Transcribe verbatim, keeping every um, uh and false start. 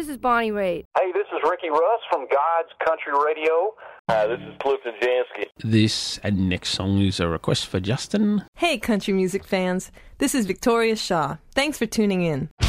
this is Bonnie Raitt. Hey, this is Ricky Russ from God's Country Radio. Hi, this is Clifton Jansky. This and next song is a request for Justin. Hey, country music fans. This is Victoria Shaw. Thanks for tuning in.